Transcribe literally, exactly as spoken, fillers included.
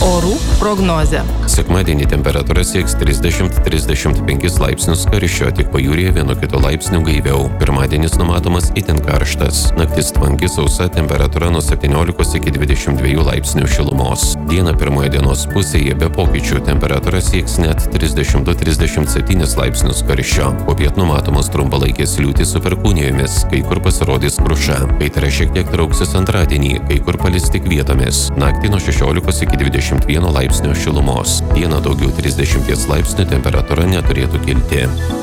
Orų prognozė. Sekmadienį temperatūra sieks trisdešimt trisdešimt penkis laipsnius karščio, tik pajūryje vienu kitu laipsniu gaiviau. Pirmadienis numatomas itin karštas. Naktis tvanki, sausa, temperatūra nuo septyniolikos iki dvidešimt dviejų laipsnių šilumos. Dieną pirmoje dienos pusėje be pokyčių temperatūra sieks net trisdešimt du trisdešimt septynis laipsnius karščio. Popiet numatomos trumpalaikės liūtys su perkūnijomis, kai kur pasirodys kruša. Kaitra šiek tiek trauksis antradienį, kai kur palis tik vietomis. Naktį nuo šešiolikos iki dvidešimt vieno laipsnio šilumos. Dieną daugiau trisdešimties laipsnių temperatūra neturėtų kilti.